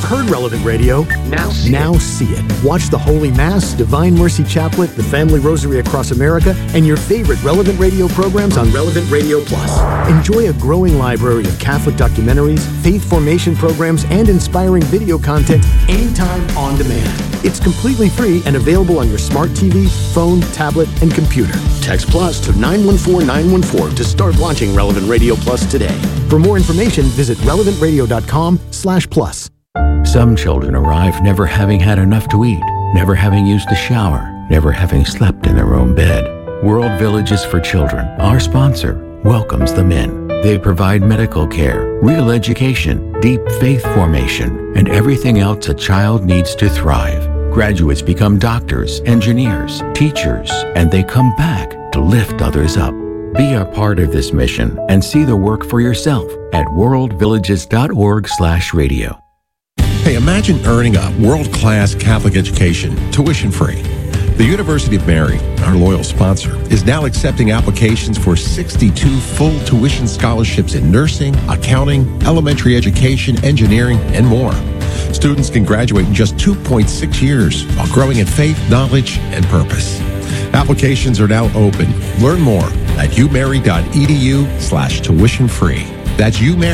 heard Relevant Radio? Now see it. Watch the Holy Mass, Divine Mercy Chaplet, the Family Rosary Across America, and your favorite Relevant Radio programs on Relevant Radio Plus. Enjoy a growing library of Catholic documentaries, faith formation programs, and inspiring video content anytime on demand. It's completely free and available on your smart TV, phone, tablet, and computer. Text Plus to 914-914 to start launching Relevant Radio Plus today. For more information, visit relevantradio.com/plus. Some children arrive never having had enough to eat, never having used a shower, never having slept in their own bed. World Villages for Children, our sponsor, welcomes them in. They provide medical care, real education, deep faith formation, and everything else a child needs to thrive. Graduates become doctors, engineers, teachers, and they come back to lift others up. Be a part of this mission and see the work for yourself at worldvillages.org/radio. Hey, imagine earning a world-class Catholic education, tuition-free. The University of Mary, our loyal sponsor, is now accepting applications for 62 full tuition scholarships in nursing, accounting, elementary education, engineering, and more. Students can graduate in just 2.6 years while growing in faith, knowledge, and purpose. Applications are now open. Learn more at umary.edu/tuition-free. That's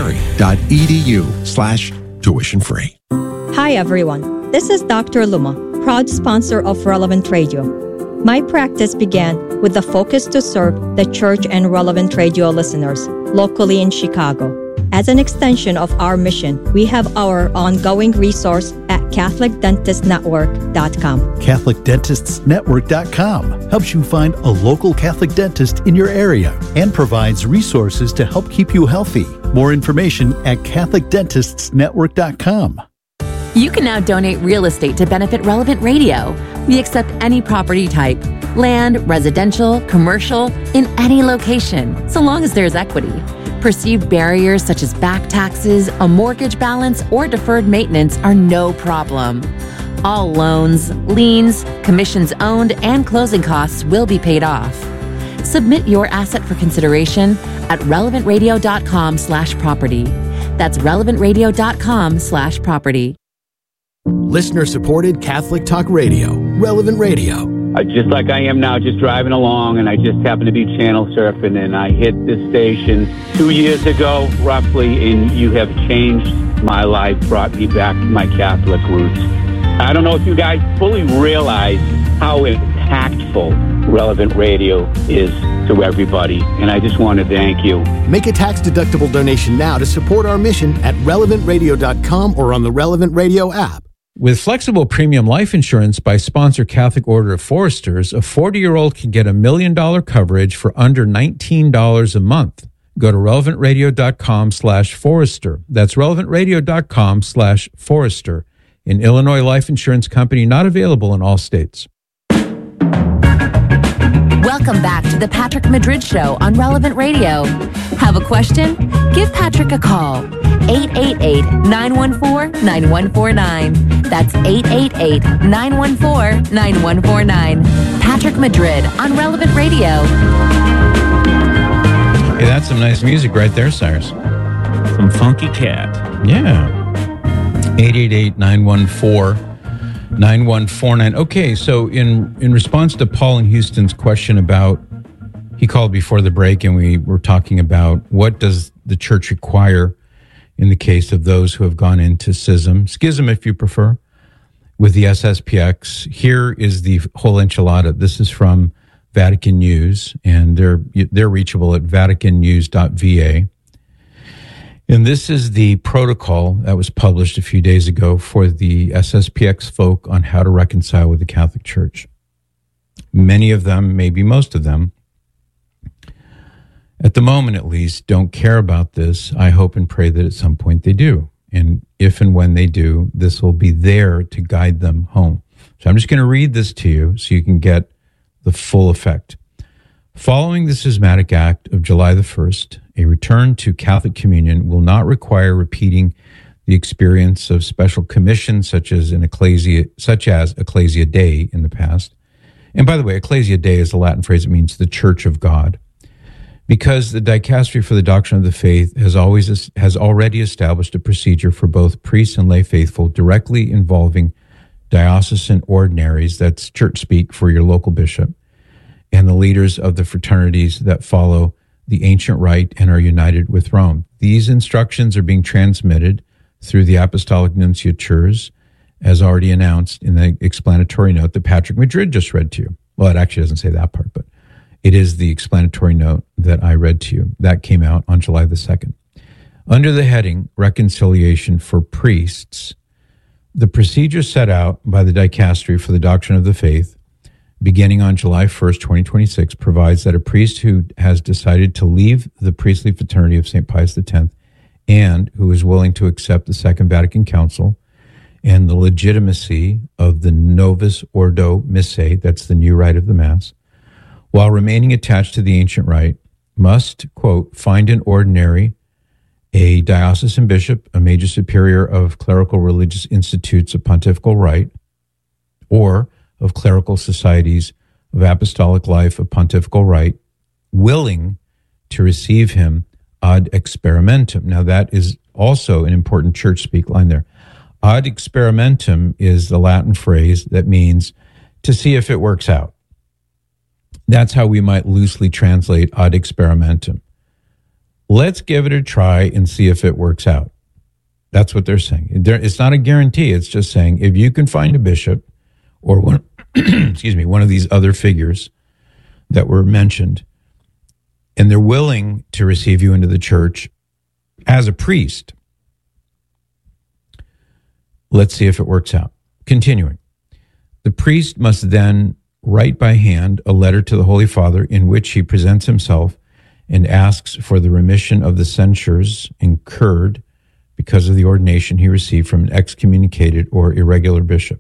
umary.edu/tuition-free. Hi everyone, this is Dr. Luma, proud sponsor of Relevant Radio. My practice began with the focus to serve the church and Relevant Radio listeners locally in Chicago. As an extension of our mission, we have our ongoing resource at CatholicDentistNetwork.com. CatholicDentistsNetwork.com helps you find a local Catholic dentist in your area and provides resources to help keep you healthy. More information at CatholicDentistsNetwork.com. You can now donate real estate to benefit Relevant Radio. We accept any property type, land, residential, commercial, in any location, so long as there's equity. Perceived barriers such as back taxes, a mortgage balance, or deferred maintenance are no problem. All loans, liens, commissions owned, and closing costs will be paid off. Submit your asset for consideration at relevantradio.com/property. That's relevantradio.com/property. Listener-supported Catholic Talk Radio, Relevant Radio. Just like I am now, just driving along, and I just happened to be channel surfing, and I hit this station 2 years ago, roughly, and you have changed my life, brought me back to my Catholic roots. I don't know if you guys fully realize how impactful Relevant Radio is to everybody, and I just want to thank you. Make a tax-deductible donation now to support our mission at relevantradio.com or on the Relevant Radio app. With flexible premium life insurance by sponsor Catholic Order of Foresters, a 40-year-old can get $1 million coverage for under $19 a month. Go to relevantradio.com/Forester. That's relevantradio.com/Forester. An Illinois life insurance company not available in all states. Welcome back to the Patrick Madrid Show on Relevant Radio. Have a question? Give Patrick a call. 888-914-9149. That's 888-914-9149. Patrick Madrid on Relevant Radio. Hey, that's some nice music right there, Cyrus. Some Funky Cat. Yeah. 888-914-9149. Okay, so in response to Paul in Houston's question about, he called before the break and we were talking about what does the church require in the case of those who have gone into schism if you prefer, with the SSPX. Here is the whole enchilada. This is from Vatican News, and they're reachable at vaticannews.va. And this is the protocol that was published a few days ago for the SSPX folk on how to reconcile with the Catholic Church. Many of them, maybe most of them, at the moment at least, don't care about this. I hope and pray that at some point they do. And if and when they do, this will be there to guide them home. So I'm just going to read this to you so you can get the full effect. Following the schismatic act of July the 1st, a return to Catholic communion will not require repeating the experience of special commissions such as Ecclesia Dei in the past. And by the way, Ecclesia Dei is a Latin phrase that means the Church of God. Because the Dicastery for the Doctrine of the Faith has already established a procedure for both priests and lay faithful directly involving diocesan ordinaries, that's church speak for your local bishop, and the leaders of the fraternities that follow the ancient rite and are united with Rome. These instructions are being transmitted through the apostolic nunciatures, as already announced in the explanatory note that Patrick Madrid just read to you. Well, it actually doesn't say that part, but it is the explanatory note that I read to you. That came out on July the 2nd. Under the heading, Reconciliation for Priests, the procedure set out by the Dicastery for the Doctrine of the Faith, beginning on July 1st, 2026, provides that a priest who has decided to leave the priestly fraternity of St. Pius X and who is willing to accept the Second Vatican Council and the legitimacy of the Novus Ordo Missae, that's the new rite of the Mass, while remaining attached to the ancient rite, must, quote, find an ordinary, a diocesan bishop, a major superior of clerical religious institutes of pontifical rite, or of clerical societies of apostolic life of pontifical rite, willing to receive him ad experimentum. Now that is also an important church speak line there. Ad experimentum is the Latin phrase that means to see if it works out. That's how we might loosely translate ad experimentum. Let's give it a try and see if it works out. That's what they're saying. It's not a guarantee. It's just saying if you can find a bishop or one, one of these other figures that were mentioned, and they're willing to receive you into the church as a priest, let's see if it works out. Continuing. The priest must then write by hand a letter to the Holy Father in which he presents himself and asks for the remission of the censures incurred because of the ordination he received from an excommunicated or irregular bishop,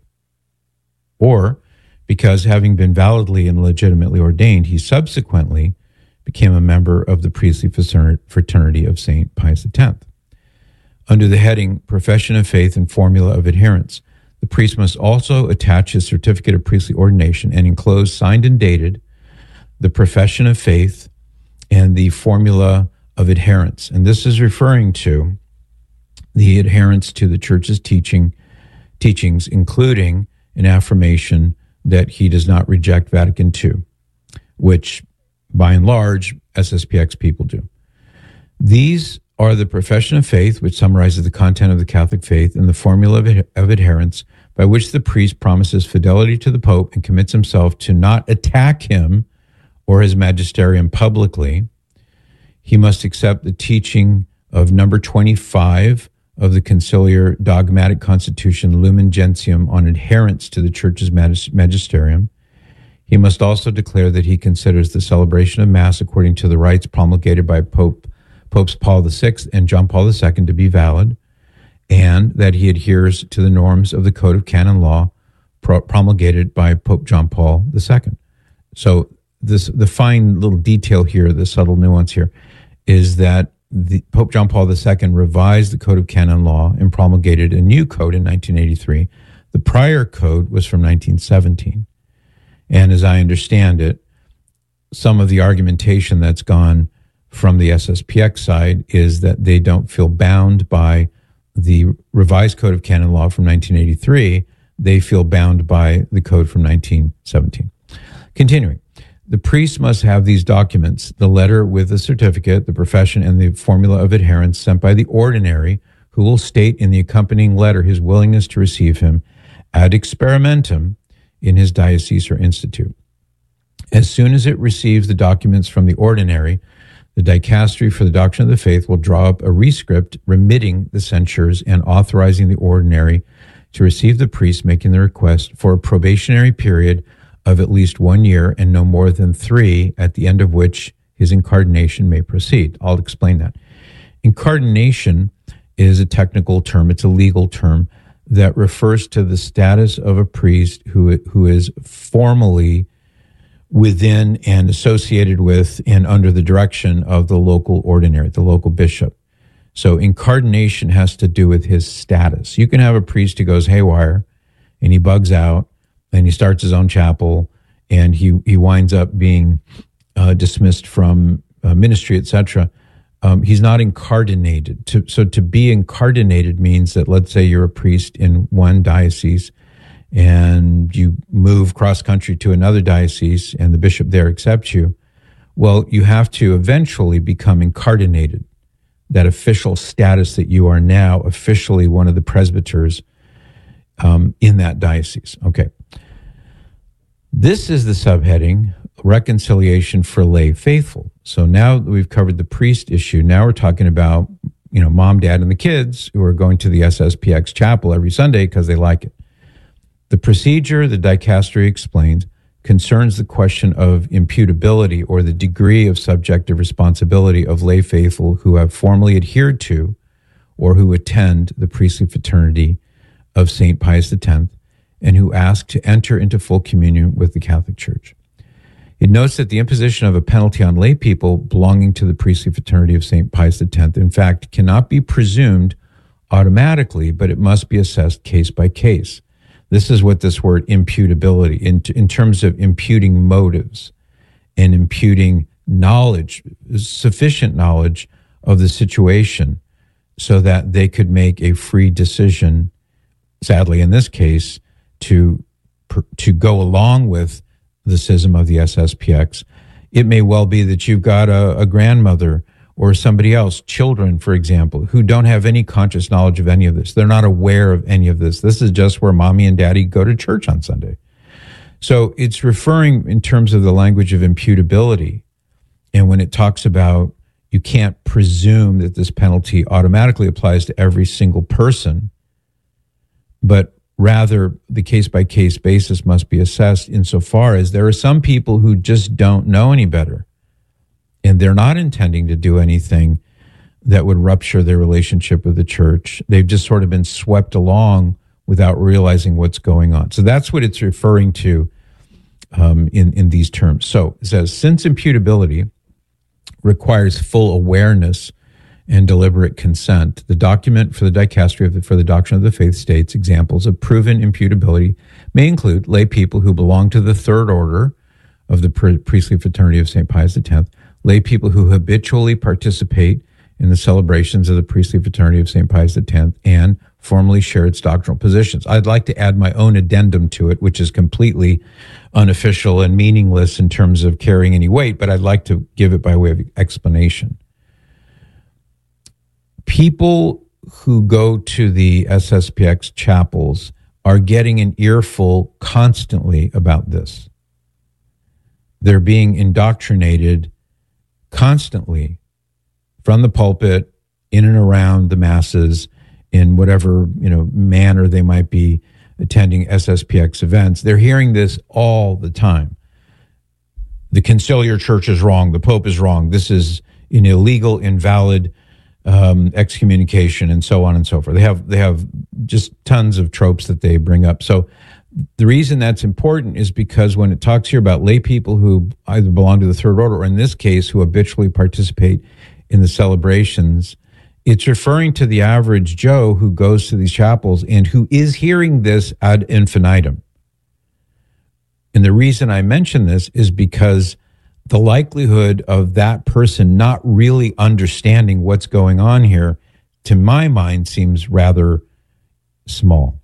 or because, having been validly and legitimately ordained, he subsequently became a member of the priestly fraternity of St. Pius X. Under the heading Profession of Faith and Formula of Adherence, the priest must also attach his certificate of priestly ordination and enclose, signed and dated, the profession of faith and the formula of adherence. And this is referring to the adherence to the church's teachings, including an affirmation that he does not reject Vatican II, which by and large SSPX people do. These are the profession of faith, which summarizes the content of the Catholic faith, and the formula of adherence, by which the priest promises fidelity to the Pope and commits himself to not attack him or his magisterium publicly. He must accept the teaching of number 25 of the Conciliar Dogmatic Constitution, Lumen Gentium, on adherence to the Church's magisterium. He must also declare that he considers the celebration of Mass according to the rites promulgated by Popes Paul VI and John Paul II to be valid, and that he adheres to the norms of the Code of Canon Law promulgated by Pope John Paul II. So the fine little detail here, the subtle nuance here, is that the Pope John Paul II revised the Code of Canon Law and promulgated a new code in 1983. The prior code was from 1917. And as I understand it, some of the argumentation that's gone from the SSPX side is that they don't feel bound by the revised Code of Canon Law from 1983. They feel bound by the code from 1917. Continuing. The priest must have these documents, the letter with the certificate, the profession, and the formula of adherence sent by the ordinary, who will state in the accompanying letter his willingness to receive him ad experimentum in his diocese or institute. As soon as it receives the documents from the ordinary, the Dicastery for the Doctrine of the Faith will draw up a rescript remitting the censures and authorizing the ordinary to receive the priest making the request for a probationary period of at least 1 year and no more than 3, at the end of which his incardination may proceed. I'll explain that. Incardination is a technical term. It's a legal term that refers to the status of a priest who is formally within and associated with and under the direction of the local ordinary, the local bishop. So incardination has to do with his status. You can have a priest who goes haywire and he bugs out and he starts his own chapel and he winds up being dismissed from ministry, etc. He's not incardinated. So to be incardinated means that, let's say you're a priest in one diocese and you move cross country to another diocese and the bishop there accepts you. Well, you have to eventually become incardinated, that official status that you are now officially one of the presbyters in that diocese. Okay. This is the subheading, reconciliation for lay faithful. So now that we've covered the priest issue, now we're talking about, mom, dad, and the kids who are going to the SSPX chapel every Sunday because they like it. The procedure, the dicastery explains, concerns the question of imputability or the degree of subjective responsibility of lay faithful who have formally adhered to or who attend the priestly fraternity of St. Pius X and who ask to enter into full communion with the Catholic Church. It notes that the imposition of a penalty on lay people belonging to the priestly fraternity of St. Pius X, in fact, cannot be presumed automatically, but it must be assessed case by case. This is what this word imputability, in terms of imputing motives and imputing knowledge, sufficient knowledge of the situation so that they could make a free decision, sadly in this case, to go along with the schism of the SSPX. It may well be that you've got a grandmother or somebody else, children, for example, who don't have any conscious knowledge of any of this. They're not aware of any of this. This is just where mommy and daddy go to church on Sunday. So it's referring in terms of the language of imputability. And when it talks about you can't presume that this penalty automatically applies to every single person, but rather the case-by-case basis must be assessed insofar as there are some people who just don't know any better. And they're not intending to do anything that would rupture their relationship with the church. They've just sort of been swept along without realizing what's going on. So that's what it's referring to in these terms. So it says, since imputability requires full awareness and deliberate consent, the document for the dicastery for the doctrine of the faith states examples of proven imputability may include lay people who belong to the third order of the priestly fraternity of St. Pius X, lay people who habitually participate in the celebrations of the priestly fraternity of St. Pius X and formally share its doctrinal positions. I'd like to add my own addendum to it, which is completely unofficial and meaningless in terms of carrying any weight, but I'd like to give it by way of explanation. People who go to the SSPX chapels are getting an earful constantly about this. They're being indoctrinated constantly from the pulpit, in and around the masses, in whatever manner they might be attending SSPX events. They're hearing this all the time. The conciliar church is wrong. The Pope is wrong. This is an illegal, invalid excommunication, and so on and so forth. They have just tons of tropes that they bring up. So the reason that's important is because when it talks here about lay people who either belong to the third order or in this case who habitually participate in the celebrations, it's referring to the average Joe who goes to these chapels and who is hearing this ad infinitum. And the reason I mention this is because the likelihood of that person not really understanding what's going on here, to my mind, seems rather small.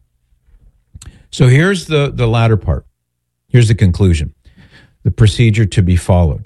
So here's the latter part. Here's the conclusion. The procedure to be followed.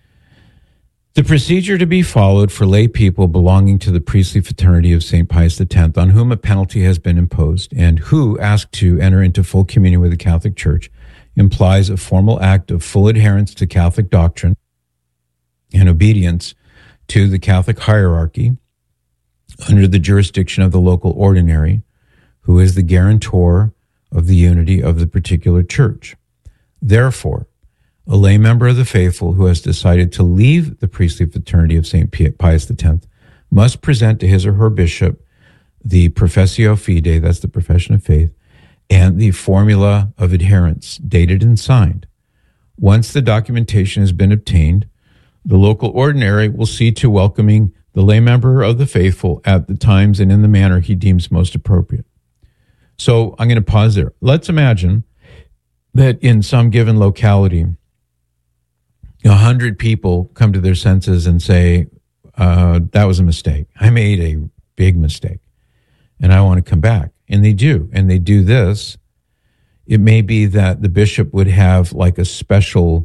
The procedure to be followed for lay people belonging to the priestly fraternity of St. Pius X, on whom a penalty has been imposed and who ask to enter into full communion with the Catholic Church, implies a formal act of full adherence to Catholic doctrine and obedience to the Catholic hierarchy under the jurisdiction of the local ordinary, who is the guarantor of the unity of the particular church. Therefore, a lay member of the faithful who has decided to leave the priestly fraternity of St. Pius X must present to his or her bishop the Professio Fidei, that's the profession of faith, and the formula of adherence, dated and signed. Once the documentation has been obtained, the local ordinary will see to welcoming the lay member of the faithful at the times and in the manner he deems most appropriate. So I'm going to pause there. Let's imagine that in some given locality, 100 people come to their senses and say, that was a mistake. I made a big mistake and I want to come back. And they do. And they do this. It may be that the bishop would have like a special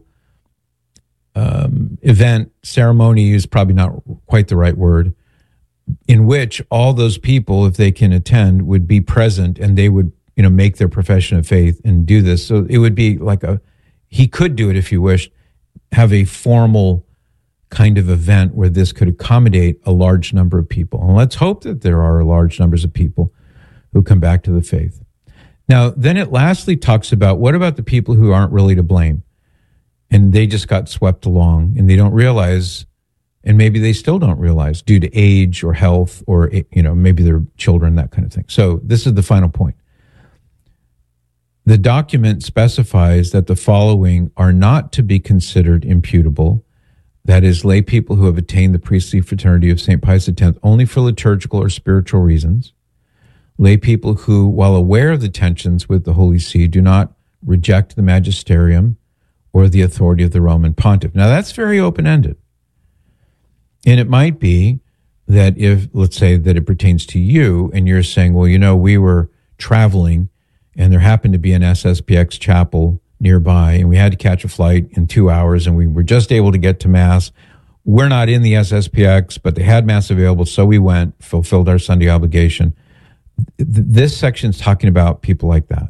event, ceremony is probably not quite the right word, in which all those people, if they can attend, would be present and they would, make their profession of faith and do this. So it would be like he could do it if he wished, have a formal kind of event where this could accommodate a large number of people. And let's hope that there are large numbers of people who come back to the faith. Now, then it lastly talks about, what about the people who aren't really to blame? And they just got swept along and they don't realize, and maybe they still don't realize due to age or health or, maybe their children, that kind of thing. So this is the final point. The document specifies that the following are not to be considered imputable, that is, lay people who have attained the priestly fraternity of St. Pius X only for liturgical or spiritual reasons, lay people who, while aware of the tensions with the Holy See, do not reject the magisterium or the authority of the Roman pontiff. Now, that's very open-ended. And it might be that if, let's say that it pertains to you, and you're saying, well, we were traveling, and there happened to be an SSPX chapel nearby, and we had to catch a flight in 2 hours, and we were just able to get to Mass. We're not in the SSPX, but they had Mass available, so we went, fulfilled our Sunday obligation. This section's talking about people like that.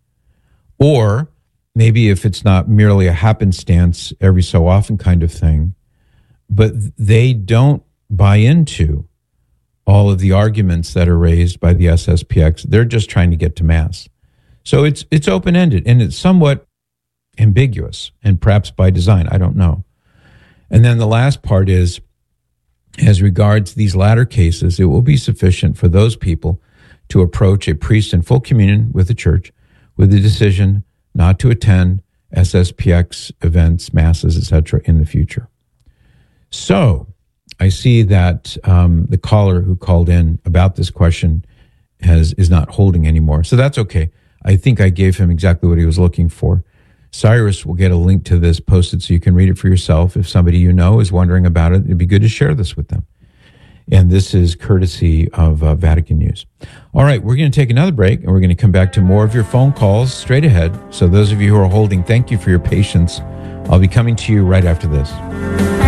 Or maybe if it's not merely a happenstance every so often kind of thing, but they don't buy into all of the arguments that are raised by the SSPX. They're just trying to get to Mass. So it's open-ended, and it's somewhat ambiguous, and perhaps by design, I don't know. And then the last part is, as regards these latter cases, it will be sufficient for those people to approach a priest in full communion with the church with the decision not to attend SSPX events, masses, etc. in the future. So I see that the caller who called in about this question is not holding anymore. So that's okay. I think I gave him exactly what he was looking for. Cyrus will get a link to this posted so you can read it for yourself. If somebody you know is wondering about it, it'd be good to share this with them. And this is courtesy of Vatican News. All right, we're going to take another break, and we're going to come back to more of your phone calls straight ahead. So those of you who are holding, thank you for your patience. I'll be coming to you right after this.